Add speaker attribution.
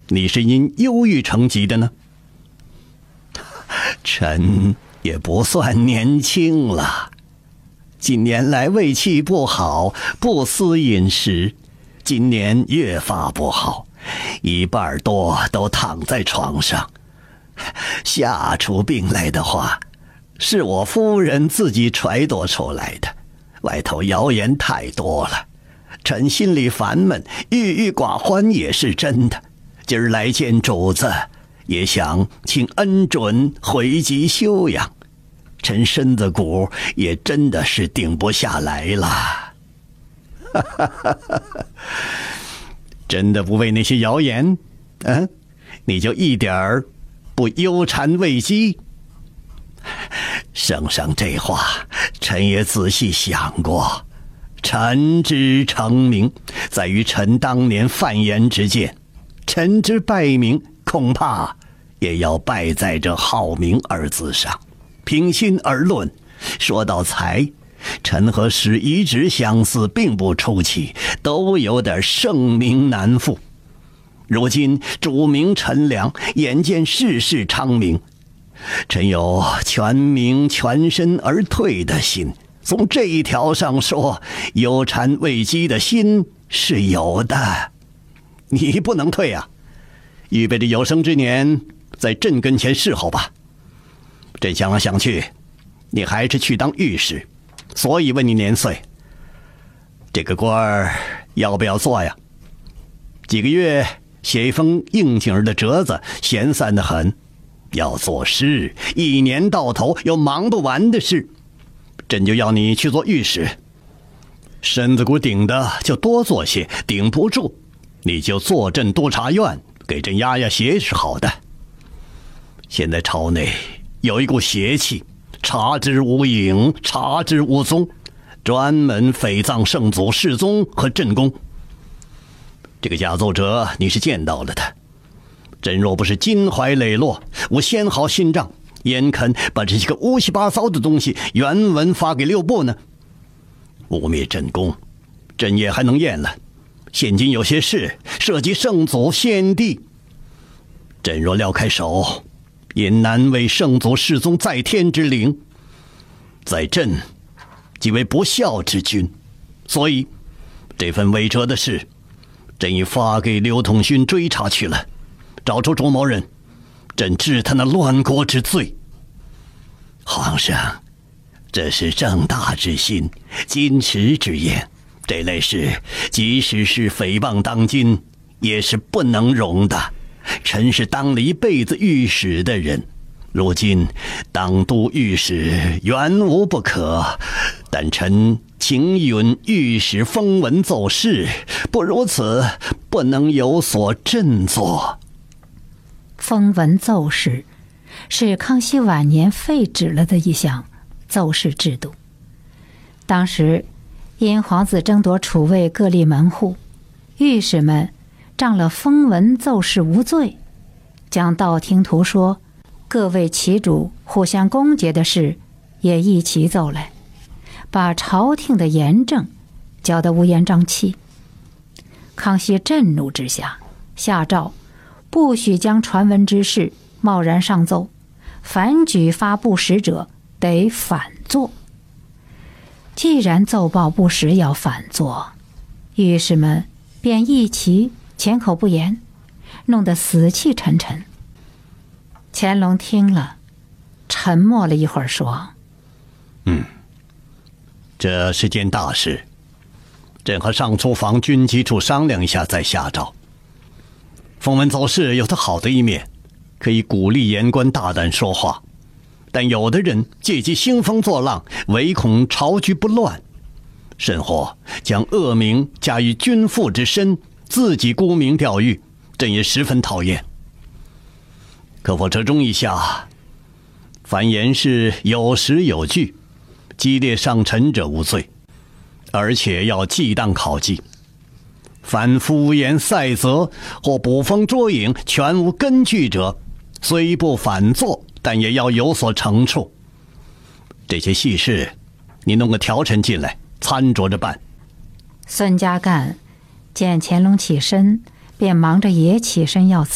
Speaker 1: 你是因忧郁成疾的呢？臣也不算年轻了，近年来胃气不好，不思饮食，今年越发不好，一半多都躺在床上。吓出病来的话，是我夫人自己揣度出来的，外头谣言太多了，臣心里烦闷，郁郁寡欢也是真的。今儿来见主子，也想请恩准回籍休养，臣身子骨也真的是顶不下来了。真的不为那些谣言，你就一点儿不忧谗畏讥？圣上这话，臣也仔细想过。臣之成名，在于臣当年犯言之见；臣之败名，恐怕也要败在这好名二字上。平心而论，说到才，臣和史一直相似，并不出奇，都有点盛名难副。如今主名臣良，眼见世事昌明，臣有全名全身而退的心。从这一条上说，忧谗畏讥的心是有的。你不能退啊，预备着有生之年在朕跟前侍候吧。朕想来想去，你还是去当御史，所以问你年岁。这个官儿要不要做呀？几个月写一封应景的折子，闲散得很。要做事，一年到头有忙不完的事，朕就要你去做御史。身子骨顶的就多做些，顶不住你就坐镇督察院，给朕压压邪是好的。现在朝内有一股邪气，查之无影，查之无踪，专门诽谤圣祖世宗和朕宫。这个假奏折你是见到了的，朕若不是襟怀磊落，无纤毫心账，焉肯把这些个乌七八糟的东西原文发给六部呢？污蔑朕宫，朕也还能咽了。现今有些事涉及圣祖先帝，朕若撂开手，也难为圣祖世宗在天之灵，在朕即为不孝之君。所以这份伪折的事，朕已发给刘统勋追查去了，找出主谋人，朕治他那乱国之罪。皇上，这是正大之心，矜持之言，这类事即使是诽谤当今，也是不能容的。臣是当了一辈子御史的人，如今当督御史原无不可，但臣请允御史封文奏事，不如此，不能有所振作。
Speaker 2: 封文奏事是康熙晚年废止了的一项奏事制度。当时因皇子争夺储位各立门户，御史们仗了封文奏事无罪，将道听途说各为其主互相攻讦的事也一起奏来，把朝廷的严政搅得乌烟瘴气。康熙震怒之下，下诏不许将传闻之事贸然上奏，凡举发不实者得反坐。既然奏报不实要反坐，御史们便一齐缄口不言，弄得死气沉沉。乾隆听了，沉默了一会儿，说：
Speaker 1: 这是件大事，朕和上书房军机处商量一下再下诏。封文奏事有它好的一面，可以鼓励言官大胆说话，但有的人借机兴风作浪，唯恐朝局不乱，甚或将恶名加于君父之身，自己沽名钓誉，朕也十分讨厌。可否折中一下，凡言事有实有据，激烈上陈者无罪，而且要忌当考绩。凡敷衍塞责或捕风捉影全无根据者，虽不反坐，但也要有所惩处。这些细事你弄个条陈进来参酌着办。
Speaker 2: 孙家淦见乾隆起身，便忙着也起身要辞。